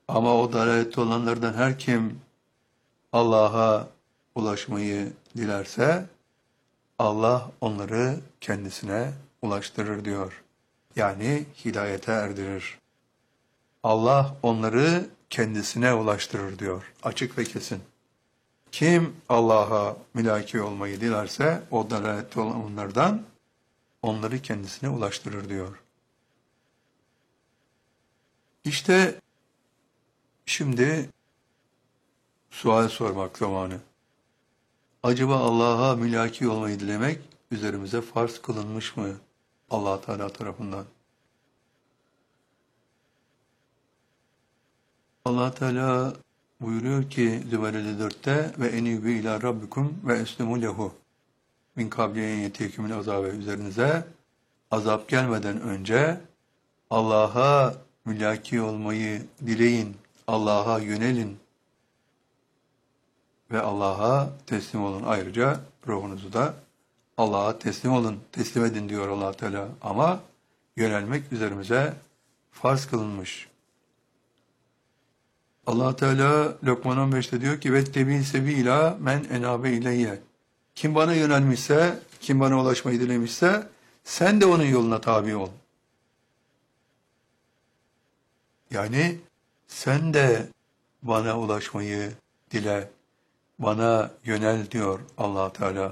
Ama o dalalette olanlardan her kim Allah'a ulaşmayı dilerse Allah onları kendisine ulaştırır diyor. Yani hidayete erdirir. Allah onları kendisine ulaştırır diyor. Açık ve kesin. Kim Allah'a mülaki olmayı dilerse o dalalette olanlardan onları kendisine ulaştırır diyor. İşte şimdi sual sormak zamanı. Acaba Allah'a mülaki olmayı dilemek üzerimize farz kılınmış mı Allah Teala tarafından? Allah Teala buyuruyor ki Zümer 54'te ve enîbû ilâ rabbikum ve eslimû lehu min kabli en yetîkümül azâbe üzerinize azap gelmeden önce Allah'a mülaki olmayı dileyin, Allah'a yönelin ve Allah'a teslim olun. Ayrıca ruhunuzu da Allah'a teslim olun, teslim edin diyor Allah Teala. Ama yönelmek üzerimize farz kılınmış. Allah Teala Lokman 15'te diyor ki vettebil sebila men enabe ileyye. Kim bana yönelmişse, kim bana ulaşmayı dilemişse sen de onun yoluna tabi ol. Yani sen de bana ulaşmayı dile, bana yönel diyor Allah Teala.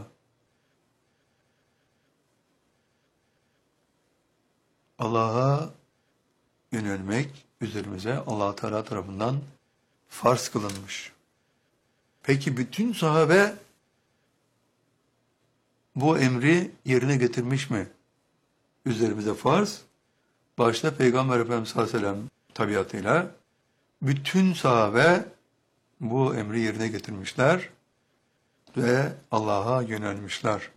Allah'a yönelmek üzerimize Allah Teala tarafından farz kılınmış. Peki bütün sahabe bu emri yerine getirmiş mi? Üzerimize farz. Başta Peygamber Efendimiz sallallahu aleyhi ve sellem tabiatıyla bütün sahabe bu emri yerine getirmişler ve Allah'a yönelmişler.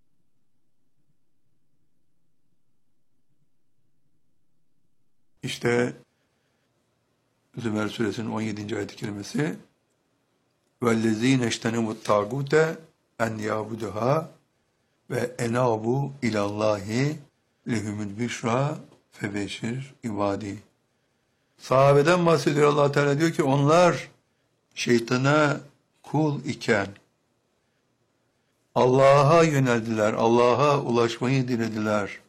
İşte Zümer suresinin 17. ayet-i kerimesi وَالَّذ۪ينَ اَجْتَنِبُوا الطَّاغُوتَ اَنْ يَعْبُدُهَا وَاَنَابُوا اِلَى اللّٰهِ لِهُمُ الْبِشْرَى فَبَشِّرْ عِبَادِي. Sahabeden bahsediyor Allah Teala, diyor ki onlar şeytana kul iken Allah'a yöneldiler, Allah'a ulaşmayı dilediler.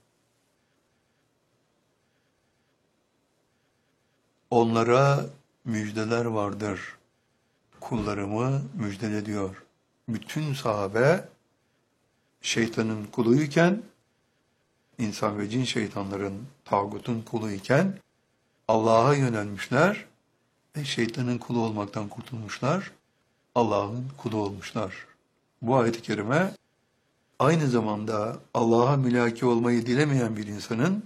Onlara müjdeler vardır. Kullarımı müjdele diyor. Bütün sahabe şeytanın kuluyken, insan ve cin şeytanların, tağutun kuluyken Allah'a yönelmişler ve şeytanın kulu olmaktan kurtulmuşlar, Allah'ın kulu olmuşlar. Bu ayet-i kerime aynı zamanda Allah'a mülaki olmayı dilemeyen bir insanın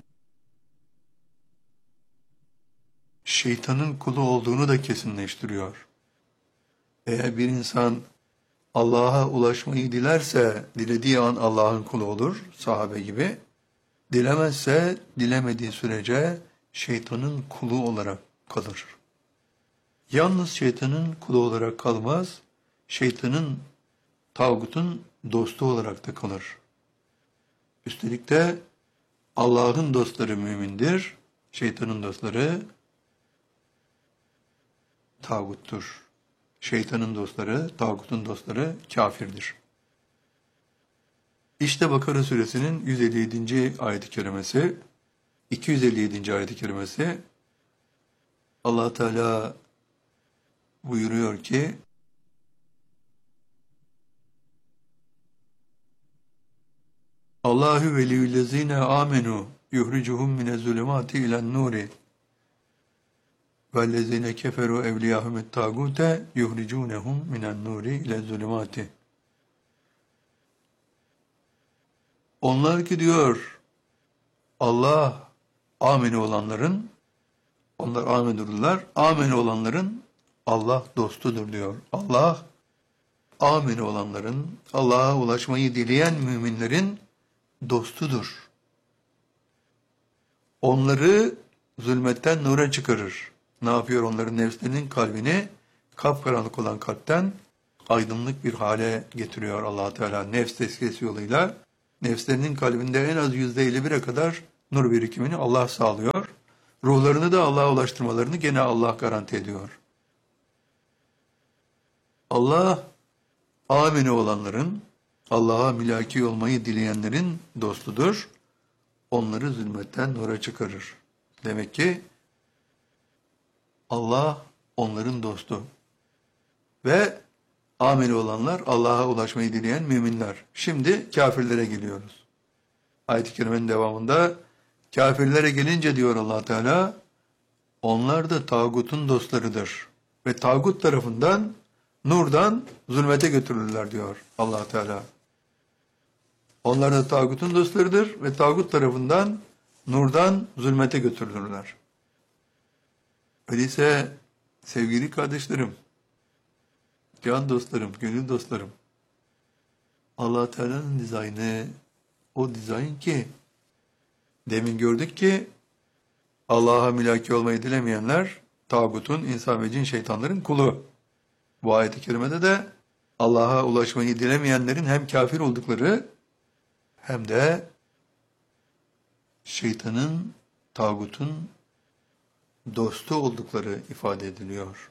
şeytanın kulu olduğunu da kesinleştiriyor. Eğer bir insan Allah'a ulaşmayı dilerse, dilediği an Allah'ın kulu olur, sahabe gibi. Dilemezse, dilemediği sürece şeytanın kulu olarak kalır. Yalnız şeytanın kulu olarak kalmaz, şeytanın, tağutun dostu olarak da kalır. Üstelik de Allah'ın dostları mümindir, şeytanın dostları tağuttur. Şeytanın dostları, tağutun dostları kafirdir. İşte Bakara suresinin 157. ayet-i kerimesi, 257. ayet-i kerimesi Allah Teala buyuruyor ki Allahu veliyyüllezine amenu yuhricuhum minez-zulümati ilen-nuri vellezine keferu evliyahumut tagute yuhricunhum minen-nuri ile-zulümati. Onlar ki diyor Allah ameni olanların, onlar amenurlar, ameni olanların Allah dostudur diyor. Allah ameni olanların, Allah'a ulaşmayı dileyen müminlerin dostudur. Onları zulmetten nura çıkarır. Ne yapıyor? Onların nefslerinin kalbini kapkaranlık olan kalpten aydınlık bir hale getiriyor Allah Teala nefs tezkiyesi yoluyla. Nefslerinin kalbinde en az %51'e kadar nur birikimini Allah sağlıyor. ruhlarını da Allah'a ulaştırmalarını gene Allah garanti ediyor. Allah, amini olanların, Allah'a mülaki olmayı dileyenlerin dostudur. Onları zulmetten nura çıkarır. Demek ki Allah onların dostu. Ve ameli olanlar Allah'a ulaşmayı dileyen müminler. Şimdi kafirlere geliyoruz. Ayet-i kerimenin devamında kafirlere gelince diyor Allah Teala, onlar da tağutun dostlarıdır. Ve tağut tarafından nurdan zulmete götürürler diyor Allah Teala. Onlar da tağutun dostlarıdır ve tağut tarafından nurdan zulmete götürülürler. Öyleyse sevgili kardeşlerim, can dostlarım, gönül dostlarım, Allah Teala'nın dizaynı, o dizayn ki demin gördük ki Allah'a mülaki olmayı dilemeyenler tağutun, insan ve cin şeytanların kulu. Bu ayet-i kerimede de Allah'a ulaşmayı dilemeyenlerin hem kafir oldukları hem de şeytanın, tağutun dostu oldukları ifade ediliyor.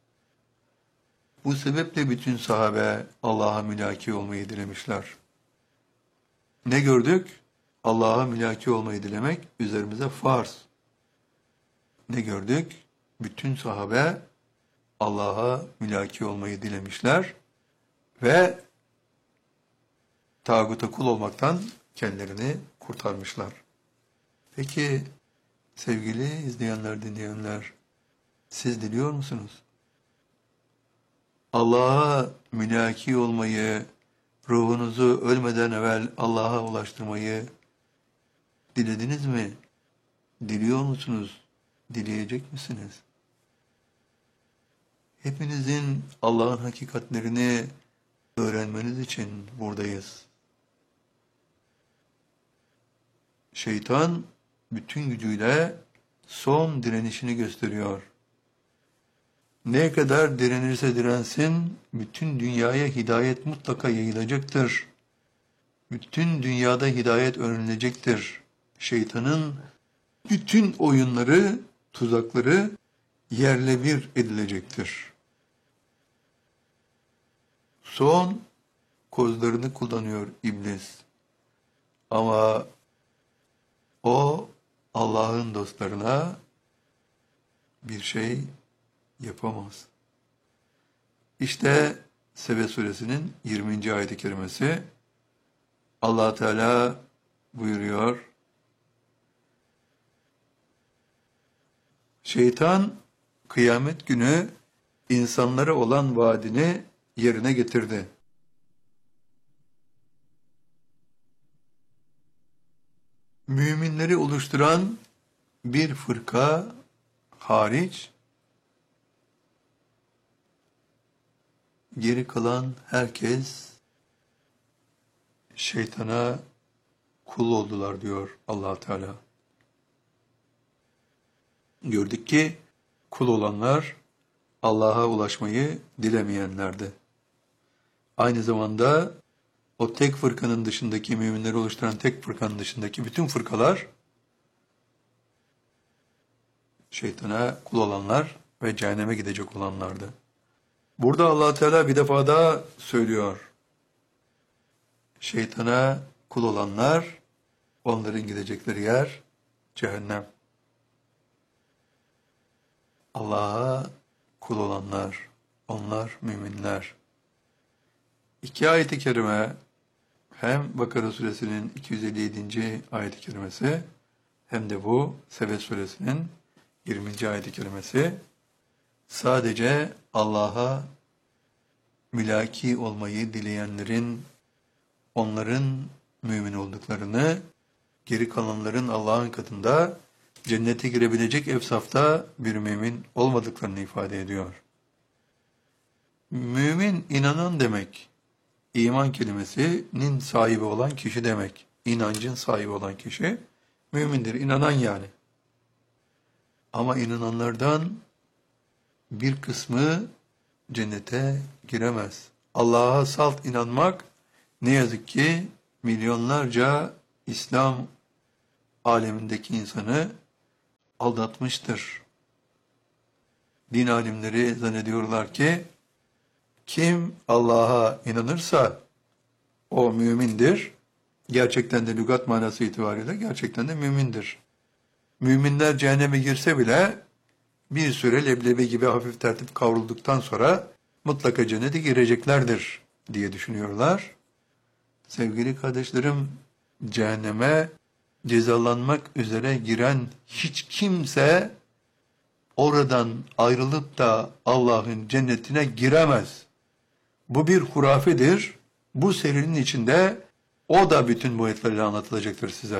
Bu sebeple bütün sahabe Allah'a mülaki olmayı dilemişler. Ne gördük? Allah'a mülaki olmayı dilemek üzerimize farz. Ne gördük? Bütün sahabe Allah'a mülaki olmayı dilemişler ve tağuta kul olmaktan kendilerini kurtarmışlar. Peki sevgili izleyenler, dinleyenler, siz diliyor musunuz? Allah'a mülaki olmayı, ruhunuzu ölmeden evvel Allah'a ulaştırmayı dilediniz mi? Diliyor musunuz? Dileyecek misiniz? Hepinizin Allah'ın hakikatlerini öğrenmeniz için buradayız. Şeytan bütün gücüyle son direnişini gösteriyor. Ne kadar direnirse dirensin, bütün dünyaya hidayet mutlaka yayılacaktır. Bütün dünyada hidayet öğrenilecektir. Şeytanın bütün oyunları, tuzakları yerle bir edilecektir. Son kozlarını kullanıyor iblis. Ama o Allah'ın dostlarına bir şey yapamaz. İşte Sebe suresinin 20. ayet-i kerimesi Allah Teala buyuruyor. Şeytan kıyamet günü insanlara olan vaadini yerine getirdi. Müminleri oluşturan bir fırka hariç geri kalan herkes şeytana kul oldular diyor Allah Teala. Gördük ki kul olanlar Allah'a ulaşmayı dilemeyenlerdi. Aynı zamanda o tek fırkanın dışındaki, müminleri oluşturan tek fırkanın dışındaki bütün fırkalar şeytana kul olanlar ve cehenneme gidecek olanlardı. Burada Allah Teala bir defa daha söylüyor. Şeytana kul olanlar, onların gidecekleri yer cehennem. Allah'a kul olanlar, onlar müminler. İki ayet-i kerime, hem Bakara suresinin 257. ayet-i kerimesi, hem de bu Sebe suresinin 20. ayet-i kerimesi, sadece Allah'a mülaki olmayı dileyenlerin, onların mümin olduklarını, geri kalanların Allah'ın katında cennete girebilecek efsafta bir mümin olmadıklarını ifade ediyor. Mümin inanan demek, iman kelimesinin sahibi olan kişi demek. İnancın sahibi olan kişi mümindir, inanan yani. Ama inananlardan bir kısmı cennete giremez. Allah'a salt inanmak ne yazık ki milyonlarca İslam alemindeki insanı aldatmıştır. Din alimleri zannediyorlar ki kim Allah'a inanırsa o mümindir. Gerçekten de lügat manası itibariyle gerçekten de mümindir. Müminler cehenneme girse bile bir süre leblebi gibi hafif tertip kavrulduktan sonra mutlaka cennete gireceklerdir diye düşünüyorlar. Sevgili kardeşlerim, cehenneme cezalanmak üzere giren hiç kimse oradan ayrılıp da Allah'ın cennetine giremez. Bu bir hurafedir. Bu serinin içinde o da bütün boyutlarıyla anlatılacaktır size.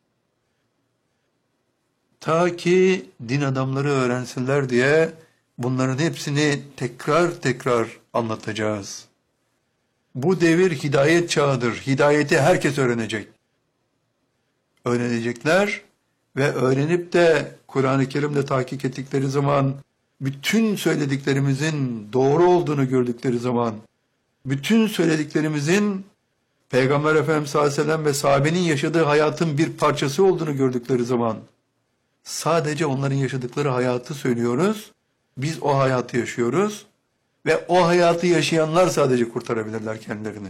Ta ki din adamları öğrensinler diye bunların hepsini tekrar tekrar anlatacağız. Bu devir hidayet çağıdır. Hidayeti herkes öğrenecek. Öğrenecekler ve öğrenip de Kur'an-ı Kerim'de tahkik ettikleri zaman, bütün söylediklerimizin doğru olduğunu gördükleri zaman, bütün söylediklerimizin Peygamber Efendimiz sallallahu aleyhi ve sellem ve sahabenin yaşadığı hayatın bir parçası olduğunu gördükleri zaman, sadece onların yaşadıkları hayatı söylüyoruz, biz o hayatı yaşıyoruz ve o hayatı yaşayanlar sadece kurtarabilirler kendilerini.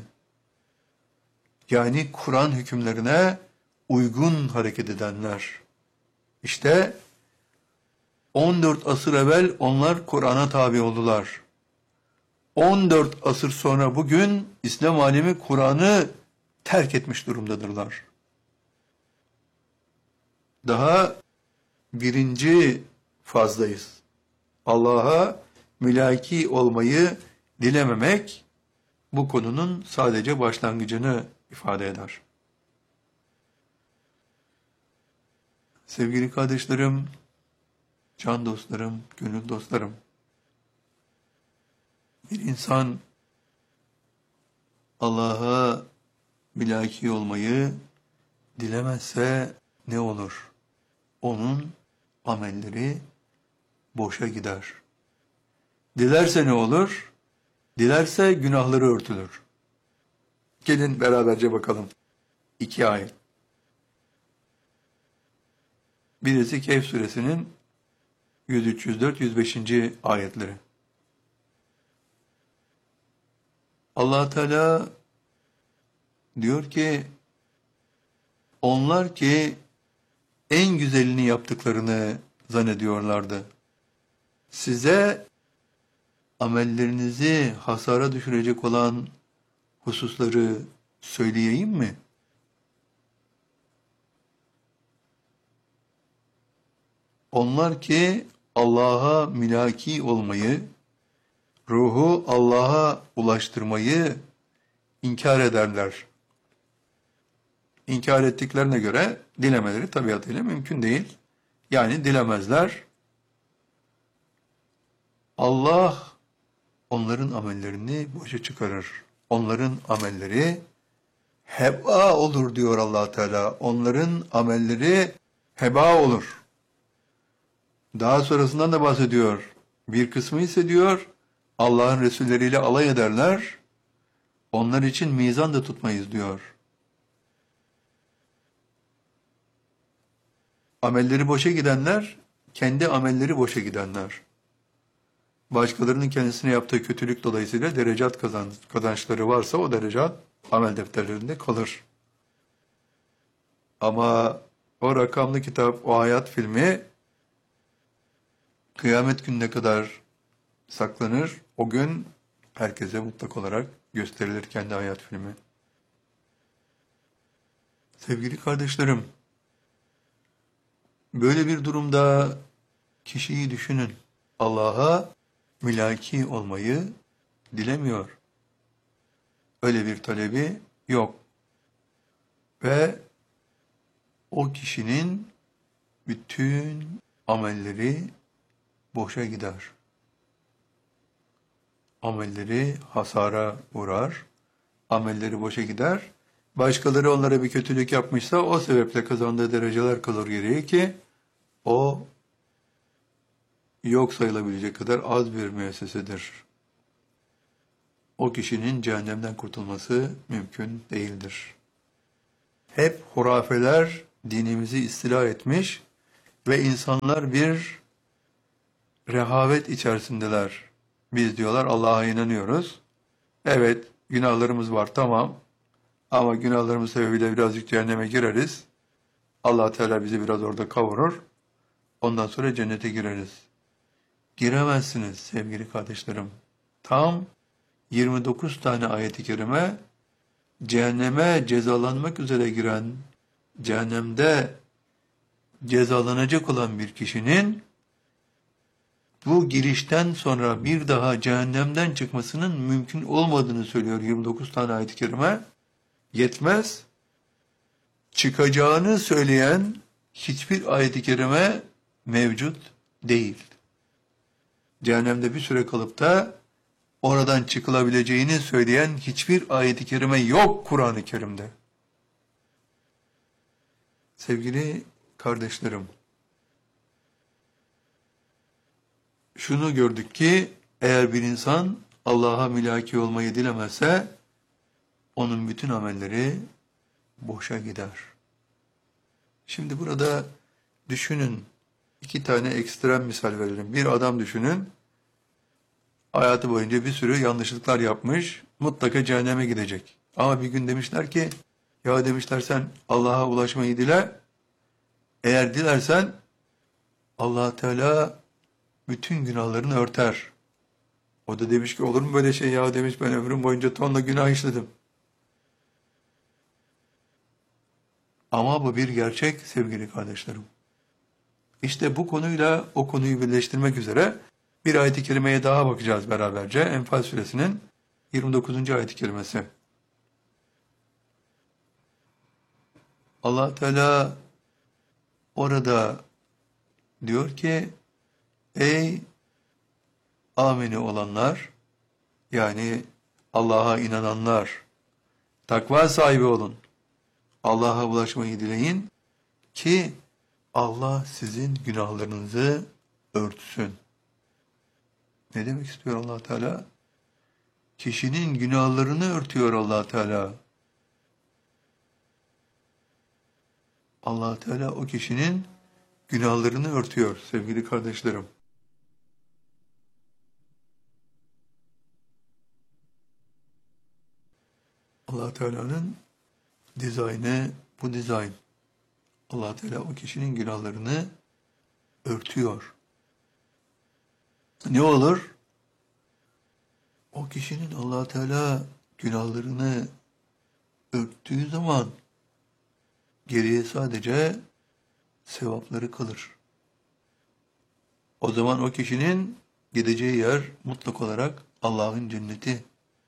Yani Kur'an hükümlerine uygun hareket edenler. İşte 14 asır evvel onlar Kur'an'a tabi oldular. 14 asır sonra bugün İslam alemi Kur'an'ı terk etmiş durumdadırlar. Daha birinci fazdayız. Allah'a mülaki olmayı dilememek bu konunun sadece başlangıcını ifade eder. Sevgili kardeşlerim, can dostlarım, gönül dostlarım, bir insan Allah'a mülaki olmayı dilemezse ne olur? Onun amelleri boşa gider. Dilerse ne olur? Dilerse günahları örtülür. Gelin beraberce bakalım. 2 ayet. Birisi Kehf suresinin 103, 104, 105. ayetleri. Allah Teala diyor ki, onlar ki en güzelini yaptıklarını zannediyorlardı. Size amellerinizi hasara düşürecek olan hususları söyleyeyim mi? Onlar ki Allah'a mülaki olmayı, ruhu Allah'a ulaştırmayı inkar ederler. İnkar ettiklerine göre dilemeleri tabiatıyla mümkün değil. Yani dilemezler. Allah onların amellerini boşa çıkarır. Onların amelleri heba olur diyor Allah Teala. Onların amelleri heba olur. Daha sonrasından da bahsediyor. Bir kısmı ise diyor Allah'ın Resulleriyle alay ederler. Onlar için mizan da tutmayız diyor. Amelleri boşa gidenler, kendi amelleri boşa gidenler. Başkalarının kendisine yaptığı kötülük dolayısıyla derecat kazançları varsa o derecat amel defterlerinde kalır. Ama o rakamlı kitap, o hayat filmi kıyamet gününe kadar saklanır. O gün herkese mutlak olarak gösterilir kendi hayat filmi. Sevgili kardeşlerim, böyle bir durumda kişiyi düşünün. Allah'a mülaki olmayı dilemiyor. Öyle bir talebi yok. Ve o kişinin bütün amelleri boşa gider. Amelleri hasara uğrar. Amelleri boşa gider. Başkaları onlara bir kötülük yapmışsa o sebeple kazandığı dereceler kalır geriye ki o yok sayılabilecek kadar az bir müessesedir. O kişinin cehennemden kurtulması mümkün değildir. Hep hurafeler dinimizi istila etmiş Ve insanlar bir rehavet içerisindeler. Biz diyorlar Allah'a inanıyoruz. Evet, günahlarımız var, tamam. Ama günahlarımız sebebiyle birazcık cehenneme gireriz. Allah Teala bizi biraz orada kavurur. Ondan sonra cennete gireriz. Giremezsiniz sevgili kardeşlerim. Tam 29 tane ayet-i kerime cehenneme cezalanmak üzere giren, cehennemde cezalanacak olan bir kişinin bu girişten sonra bir daha cehennemden çıkmasının mümkün olmadığını söylüyor 29 tane ayet-i kerime. Yetmez, çıkacağını söyleyen hiçbir ayet-i kerime mevcut değil. Cehennemde bir süre kalıp da oradan çıkılabileceğini söyleyen hiçbir ayet-i kerime yok Kur'an-ı Kerim'de. Sevgili kardeşlerim, şunu gördük ki eğer bir insan Allah'a mülaki olmayı dilemezse onun bütün amelleri boşa gider. Şimdi burada düşünün, iki tane ekstrem misal verelim. Bir adam düşünün, hayatı boyunca bir sürü yanlışlıklar yapmış, mutlaka cehenneme gidecek. Ama bir gün demişler ki, ya demişler sen Allah'a ulaşmayı dile, eğer dilersen Allah Teala bütün günahlarını örter. O da demiş ki olur mu böyle şey ya, demiş ben ömrüm boyunca tonla günah işledim. Ama bu bir gerçek sevgili kardeşlerim. İşte bu konuyla o konuyu birleştirmek üzere bir ayet-i kerimeye daha bakacağız beraberce. Enfal suresinin 29. ayet-i kerimesi. Allah Teala orada diyor ki ey amini olanlar, yani Allah'a inananlar, takva sahibi olun. Allah'a ulaşmayı dileyin ki Allah sizin günahlarınızı örtsün. Ne demek istiyor Allah Teala? Kişinin günahlarını örtüyor Allah Teala. Allah Teala o kişinin günahlarını örtüyor sevgili kardeşlerim. Allah Teala'nın dizaynı bu dizayn. Allah Teala o kişinin günahlarını örtüyor. Ne olur? O kişinin Allah Teala günahlarını örttüğü zaman geriye sadece sevapları kalır. O zaman o kişinin gideceği yer mutlak olarak Allah'ın cenneti.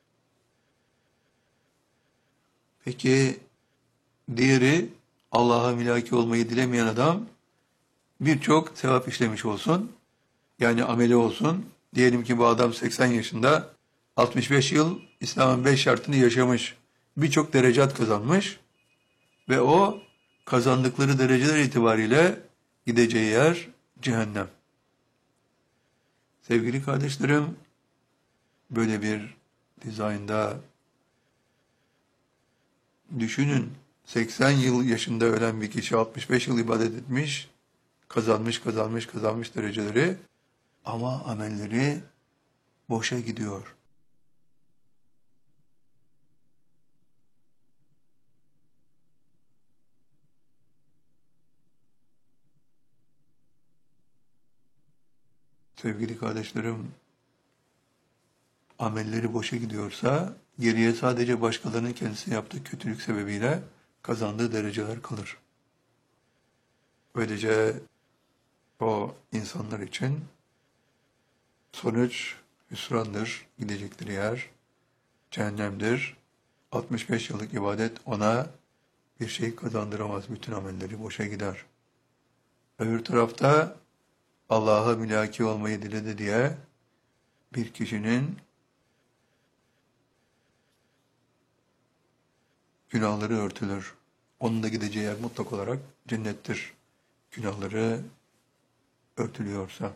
Peki diğeri, Allah'a mülaki olmayı dilemeyen adam birçok sevap işlemiş olsun, yani ameli olsun. Diyelim ki bu adam 80 yaşında, 65 yıl İslam'ın 5 şartını yaşamış, birçok derecat kazanmış ve o kazandıkları dereceler itibariyle gideceği yer cehennem. Sevgili kardeşlerim, böyle bir dizaynda düşünün, 80 yıl yaşında ölen bir kişi 65 yıl ibadet etmiş, kazanmış dereceleri ama amelleri boşa gidiyor. Sevgili kardeşlerim, amelleri boşa gidiyorsa geriye sadece başkalarının kendisine yaptığı kötülük sebebiyle kazandığı dereceler kalır. Böylece o insanlar için sonuç hüsrandır, gidecekleri yer cehennemdir. 65 yıllık ibadet ona bir şey kazandıramaz, bütün amelleri boşa gider. Öbür tarafta Allah'a mülaki olmayı diledi diye bir kişinin günahları örtülür. Onun da gideceği yer mutlak olarak cennettir. Günahları örtülüyorsa.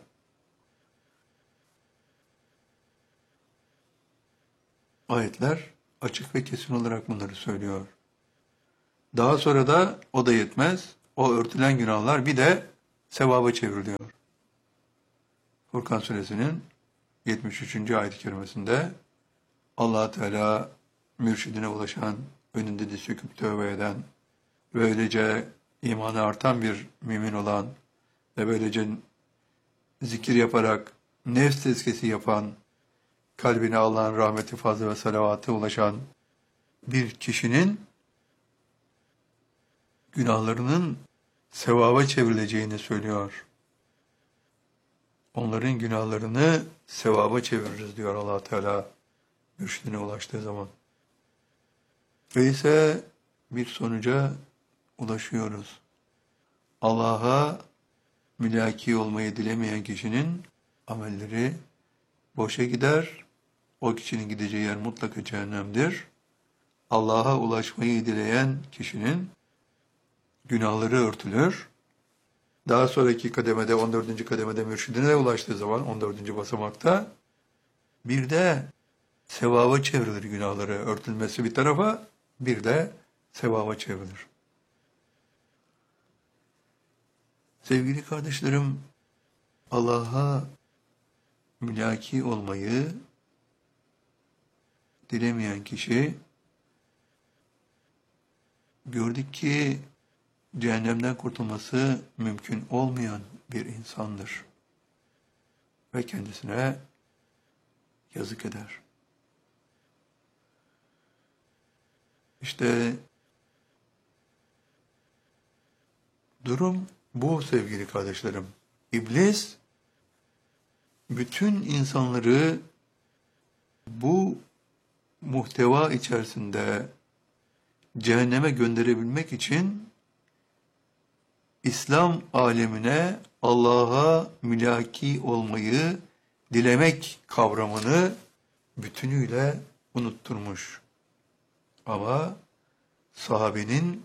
Ayetler açık ve kesin olarak bunları söylüyor. Daha sonra da o da yetmez. O örtülen günahlar bir de sevaba çevriliyor. Furkan suresinin 73. ayet-i kerimesinde Allah Teala mürşidine ulaşan, önünde diz çöküp tövbe eden, böylece imanı artan bir mümin olan ve böylece zikir yaparak nefs tezkiyesi yapan, kalbine Allah'ın rahmeti, fazlı ve salavatı ulaşan bir kişinin günahlarının sevaba çevrileceğini söylüyor. Onların günahlarını sevaba çeviririz diyor Allah Teala mürşidine ulaştığı zaman. Ve ise bir sonuca ulaşıyoruz. Allah'a mülaki olmayı dilemeyen kişinin amelleri boşa gider. O kişinin gideceği yer mutlaka cehennemdir. Allah'a ulaşmayı dileyen kişinin günahları örtülür. Daha sonraki kademede, 14. kademede mürşidine ulaştığı zaman, 14. basamakta, bir de sevaba çevrilir günahları. Örtülmesi bir tarafa, bir de sevaba çevrilir. Sevgili kardeşlerim, Allah'a mülaki olmayı dilemeyen kişi, gördük ki cehennemden kurtulması mümkün olmayan bir insandır. Ve kendisine yazık eder. İşte durum bu sevgili kardeşlerim. İblis bütün insanları bu muhteva içerisinde cehenneme gönderebilmek için İslam alemine Allah'a mülaki olmayı dilemek kavramını bütünüyle unutturmuş. Ama sahabenin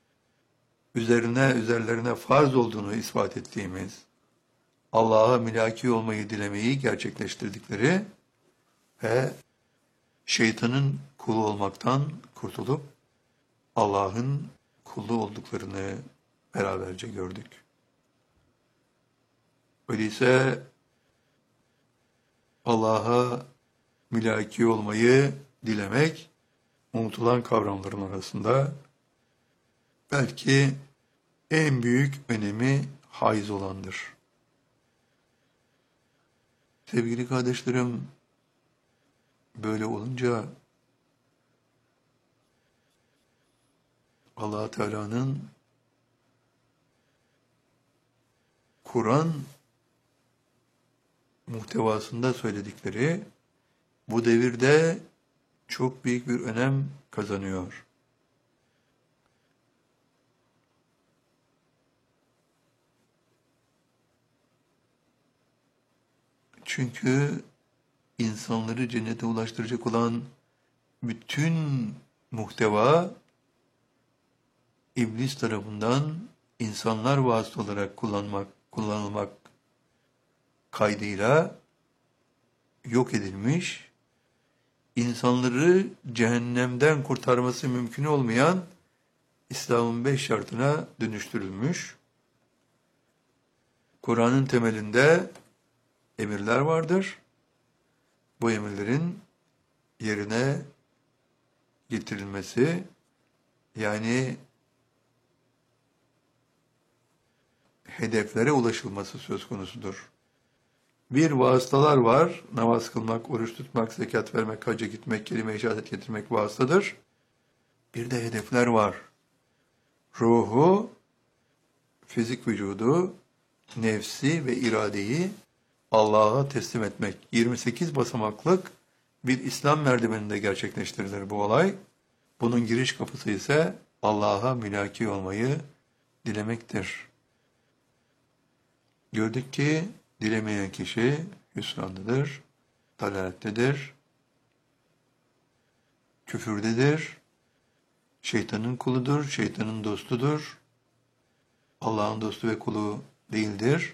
üzerlerine farz olduğunu ispat ettiğimiz, Allah'a mülaki olmayı dilemeyi gerçekleştirdikleri ve şeytanın kulu olmaktan kurtulup Allah'ın kulu olduklarını beraberce gördük. Öyleyse Allah'a mülaki olmayı dilemek, unutulan kavramların arasında belki en büyük önemi haiz olandır. Sevgili kardeşlerim, böyle olunca Allah Teala'nın Kur'an muhtevasında söyledikleri bu devirde çok büyük bir önem kazanıyor. Çünkü insanları cennete ulaştıracak olan bütün muhteva iblis tarafından insanlar vasıta olarak kullanılmak kaydıyla yok edilmiş, insanları cehennemden kurtarması mümkün olmayan İslam'ın 5 şartına dönüştürülmüş. Kur'an'ın temelinde emirler vardır. Bu emirlerin yerine getirilmesi, yani hedeflere ulaşılması söz konusudur. Bir vasıtalar var. Namaz kılmak, oruç tutmak, zekat vermek, hacca gitmek, kelime-i şehadet getirmek vasıtadır. Bir de hedefler var. Ruhu, fizik vücudu, nefsi ve iradeyi Allah'a teslim etmek. 28 basamaklık bir İslam merdiveninde gerçekleştirilir bu olay. Bunun giriş kapısı ise Allah'a mülaki olmayı dilemektir. Gördük ki dilemeyen kişi hüsrandadır, dalalettedir, küfürdedir, şeytanın kuludur, şeytanın dostudur, Allah'ın dostu ve kulu değildir,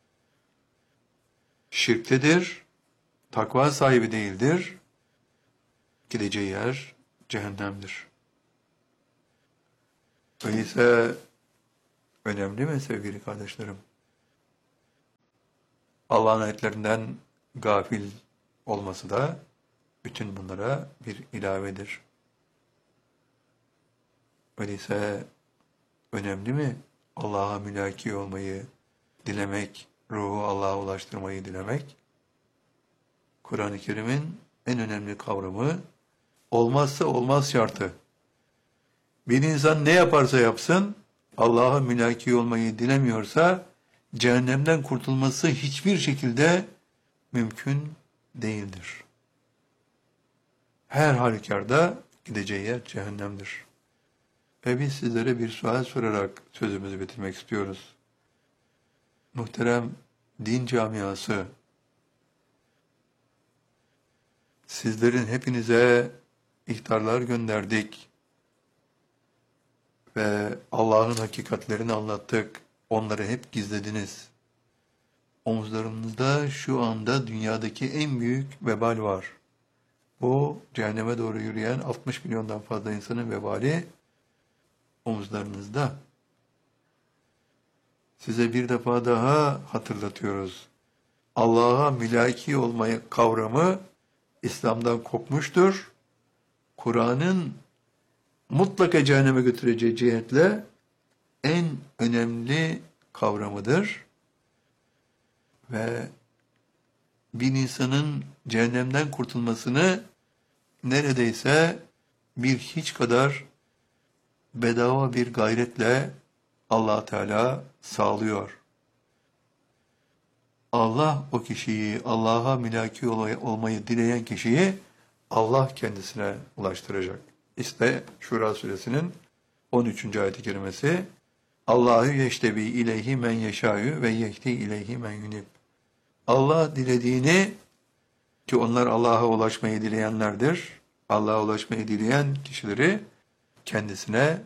şirktedir, takva sahibi değildir, gideceği yer cehennemdir. Öyleyse önemli mi sevgili kardeşlerim? Allah'ın ayetlerinden gafil olması da bütün bunlara bir ilavedir. Öyleyse önemli mi Allah'a mülaki olmayı dilemek, ruhu Allah'a ulaştırmayı dilemek? Kur'an-ı Kerim'in en önemli kavramı, olmazsa olmaz şartı. Bir insan ne yaparsa yapsın, Allah'a mülaki olmayı dilemiyorsa, cehennemden kurtulması hiçbir şekilde mümkün değildir. Her halükarda gideceği yer cehennemdir. Ve biz sizlere bir sual sorarak sözümüzü bitirmek istiyoruz. Muhterem din camiası, sizlerin hepinize ihtarlar gönderdik ve Allah'ın hakikatlerini anlattık. Onları hep gizlediniz. Omuzlarınızda şu anda dünyadaki en büyük vebal var. Bu cehenneme doğru yürüyen 60 milyondan fazla insanın vebali omuzlarınızda. Size bir defa daha hatırlatıyoruz. Allah'a mülaki olmayı kavramı İslam'dan kopmuştur. Kur'an'ın mutlaka cehenneme götüreceği cihetle en önemli kavramıdır. Ve bir insanın cehennemden kurtulmasını neredeyse bir hiç kadar bedava bir gayretle Allah Teala sağlıyor. Allah o kişiyi, Allah'a mülaki olmayı dileyen kişiyi Allah kendisine ulaştıracak. İşte Şura suresinin 13. ayet-i kerimesi, Allahu yeştebi ileyhi men yeşâ'yu ve yehdi ileyhi men yunib. Allah dilediğini, ki onlar Allah'a ulaşmayı dileyenlerdir, Allah'a ulaşmayı dileyen kişileri kendisine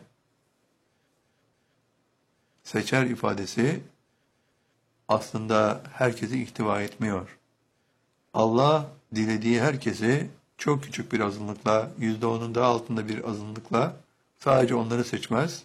seçer ifadesi aslında herkesi ihtiva etmiyor. Allah dilediği herkesi çok küçük bir azınlıkla, %10'un daha altında bir azınlıkla sadece onları seçmez.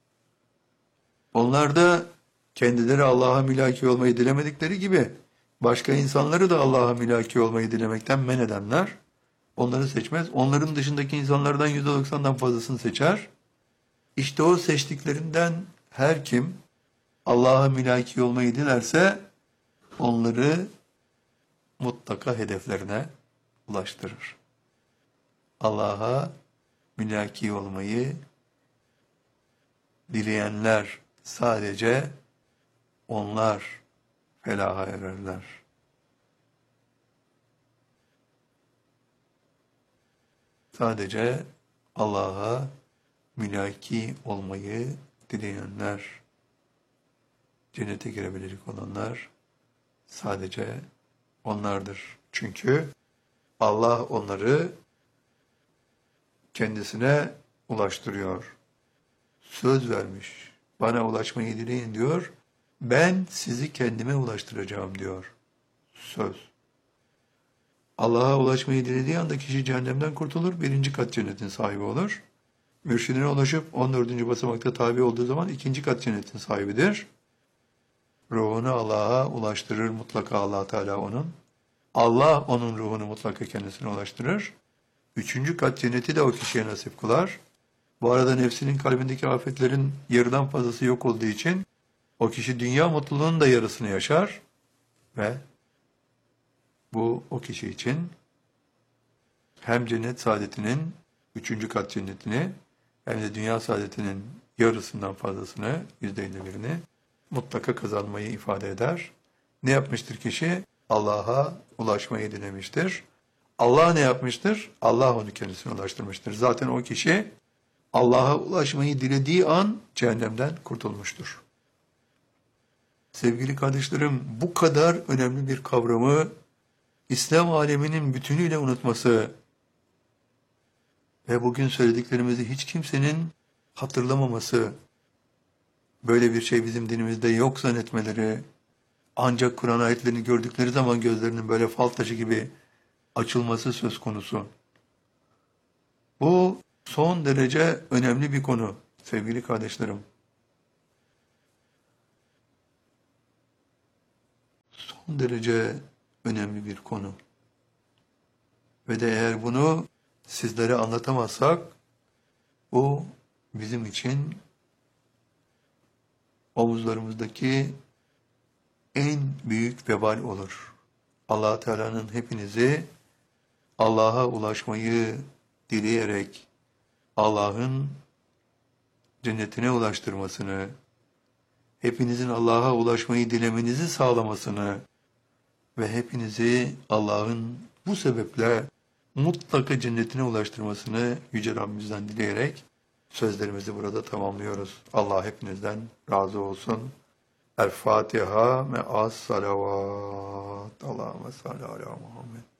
Onlar da kendileri Allah'a mülaki olmayı dilemedikleri gibi başka insanları da Allah'a mülaki olmayı dilemekten men edenler, onları seçmez. Onların dışındaki insanlardan %90'dan fazlasını seçer. İşte o seçtiklerinden her kim Allah'a mülaki olmayı dilerse onları mutlaka hedeflerine ulaştırır. Allah'a mülaki olmayı dileyenler sadece onlar felaha ererler. Sadece Allah'a mülaki olmayı dileyenler, cennete girebilecek olanlar sadece onlardır. Çünkü Allah onları kendisine ulaştırıyor. Söz vermiş. Bana ulaşmayı dileyin diyor. Ben sizi kendime ulaştıracağım diyor. Söz. Allah'a ulaşmayı dilediği anda kişi cehennemden kurtulur. 1. kat cennetin sahibi olur. Mürşidine ulaşıp 14. basamakta tabi olduğu zaman 2. kat cennetin sahibidir. Ruhunu Allah'a ulaştırır mutlaka Allah Teala onun. Allah onun ruhunu mutlaka kendisine ulaştırır. 3. kat cenneti de o kişiye nasip kılar. Bu arada nefsinin kalbindeki afetlerin yarıdan fazlası yok olduğu için o kişi dünya mutluluğunun da yarısını yaşar ve bu o kişi için hem cennet saadetinin 3. kat cennetini hem de dünya saadetinin yarısından fazlasını, %51'ini mutlaka kazanmayı ifade eder. Ne yapmıştır kişi? Allah'a ulaşmayı dilemiştir. Allah ne yapmıştır? Allah onu kendisine ulaştırmıştır. Zaten o kişi Allah'a ulaşmayı dilediği an cehennemden kurtulmuştur. Sevgili kardeşlerim, bu kadar önemli bir kavramı İslam aleminin bütünüyle unutması ve bugün söylediklerimizi hiç kimsenin hatırlamaması, böyle bir şey bizim dinimizde yok zannetmeleri, ancak Kur'an ayetlerini gördükleri zaman gözlerinin böyle fal taşı gibi açılması söz konusu. Bu son derece önemli bir konu sevgili kardeşlerim. son derece önemli bir konu. Ve de eğer bunu sizlere anlatamazsak, o bizim için omuzlarımızdaki en büyük vebal olur. Allah Teala'nın hepinizi Allah'a ulaşmayı dileyerek Allah'ın cennetine ulaştırmasını, hepinizin Allah'a ulaşmayı dilemenizi sağlamasını ve hepinizi Allah'ın bu sebeple mutlaka cennetine ulaştırmasını Yüce Rabbimizden dileyerek sözlerimizi burada tamamlıyoruz. Allah hepinizden razı olsun. El Fatiha me'as salavat. Allahümme salli ala Muhammed.